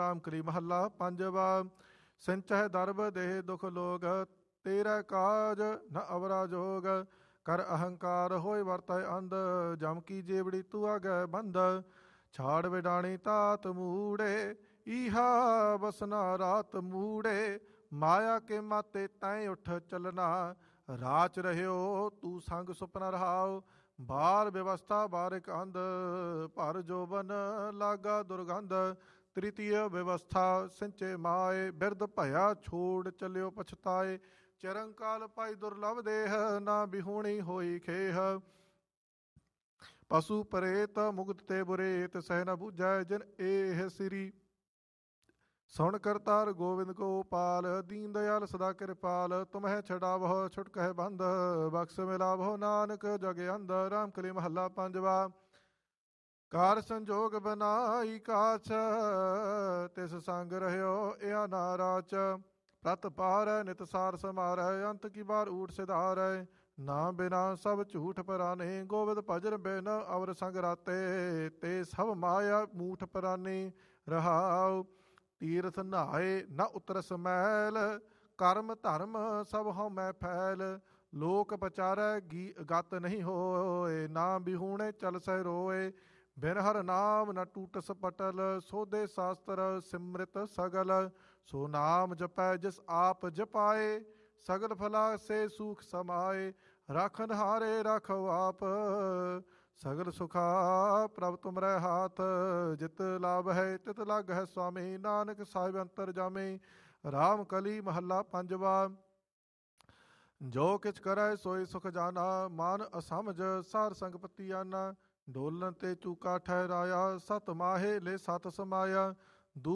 ਰਾਮ ਕਲੀ ਮਹੱਲਾ ਪੰਜਵਾ। ਸਿੰਚਹਿ ਦਰਬ ਦੇਹ ਦੁਖ ਲੋਗ, ਤੇਰਾ ਕਾਜ ਨ ਅਵਰਾ ਜੋਗ। ਕਰ ਅਹੰਕਾਰ ਹੋਏ ਵਰਤੈ ਅੰਧ, ਜਮ ਕੀ ਜੇਵੜੀ ਤੂੰ ਆਗੈ ਬੰਦ। ਛਾੜ ਵਿਡਾਣੀ ਤਾਤ ਮੂੜੇ, ਈਹਾ ਬਸਨਾ ਰਾਤ ਮੂੜੇ। ਮਾਇਆ ਕੇ ਮਾਤੇ ਤੈਂ ਉਠ ਚਲਣਾ, ਰਾਚ ਰਹਿਓ ਤੂੰ ਸੰਗ ਸੁਪਨਾ ਰਹਾਓ। ਬਾਲ ਵਿਵਸਥਾ ਬਾਰਿਕ ਅੰਧ, ਭਰ ਜੋਬਨ ਲਾਗਾ ਦੁਰਗੰਧ। ਤ੍ਰਿਤੀय ਵਿਵਸਥਾ ਸਿੰਚੇ ਮਾਏ, ਬਿਰਧ ਭਇਆ ਛੋੜ ਚਲਿਓ ਪਛਤਾਏ। ਚਰੰਕਾਲ ਪਾਈ ਦੁਰਲਭ ਦੇਹ, ਨਾ ਬਿਹੂਣੀ ਹੋਈ ਖੇਹ। ਪਸ਼ੂ ਪ੍ਰੇਤ ਮੁਕਤ ਤੇ ਬੁਰੇਤ, ਸਹਿ ਨ ਬੂਝੈ ਜਿਨ ਏਹ ਸਿਰੀ। ਸੁਣ ਕਰਤਾਰ ਗੋਬਿੰਦ ਗੋਪਾਲ, ਦੀਨ ਦਇਆਲ ਸਦਾ ਕਿਰਪਾਲ। ਤੁਮਹਿ ਛਡਾਵਹੁ ਛੁਟਕਹਿ ਬੰਧ, ਬਖਸ਼ ਮਿਲਾਵਹੁ ਨਾਨਕ ਜਗ ਅੰਧ। ਰਾਮ ਕਲੀ ਮਹੱਲਾ ਪੰਜਵਾ। ਕਾਰ ਸੰਜੋਗ ਬਨਾਈ ਕਾਛ, ਤਿਸ ਸੰਗ ਰਹਿਓ ਇਆ ਨਾਰਾਚ। ਪ੍ਰਤ ਪਾਰੈ ਨਿਤ ਸਾਰ ਸਮਾਰੈ, ਅੰਤ ਕੀ ਬਾਰ ਊਠ ਸਿਧਾਰੈ। ਨਾ ਬਿਨਾ ਸਭ ਝੂਠ ਪਰਾਨੇ, ਗੋਬਿੰਦ ਭਜਨ ਬਿਨ ਅਵਰ ਸੰਗ ਰਾਤੇ। ਤੇ ਸਭ ਮਾਇਆ ਮੂਠ ਪਰਾਨੀ ਰਹਾਉ। ਤੀਰਥ ਨਹਾਏ ਨ ਉਤਰਸ ਮੈਲ, ਕਰਮ ਧਰਮ ਸਭ ਹਉਮੈ ਫੈਲ। ਲੋਕ ਪਚਾਰੈ ਗਤ ਨਹੀਂ ਹੋਏ, ਨਾ ਬਿਹੂਣੇ ਚਲ ਸਹਿ ਰੋਏ। ਬਿਨ ਹਰ ਨਾਮ ਨ ਟੂਟਸ ਪਟਲ, ਸੋਧੇ ਸ਼ਾਸਤਰ ਸਿਮ੍ਰਿਤ ਸਗਲ। ਸੋ ਨਾਮ ਜਪੈ ਜਿਸ ਆਪ ਜਪਾਏ, ਸਗਲ ਫਲਾ ਸੇ ਸੂਖ ਸਮਾਏ। ਰਾਖਨ ਹਾਰੇ ਰਾਖੋ ਆਪ, ਸਗਲ ਸੁਖਾ ਪ੍ਰਭ ਤੁਮਰੈ ਹਾਥ। ਜਿਤ ਲਾਭ ਹੈ ਤਿਤ ਲੱਗ ਹੈ ਸੁਆਮੀ, ਨਾਨਕ ਸਾਹਿਬ ਅੰਤਰ ਜਾਮੀ। ਰਾਮ ਕਲੀ ਮਹੱਲਾ ਪੰਜਵਾ। ਜੋ ਕਿਛ ਕਰੈ ਸੋਈ ਸੁਖ ਜਾਨਾ, ਮਨ ਅਸਮਝ ਸਾਰ ਸੰਗ ਪਤੀ ਆਨਾ। ਡੋਲਨ ਤੇ ਚੂਕਾ ਠਹਿਰਾਇਆ, ਸਤ ਮਾਹੇ ਲੈ ਸਤ ਸਮਾਇਆ।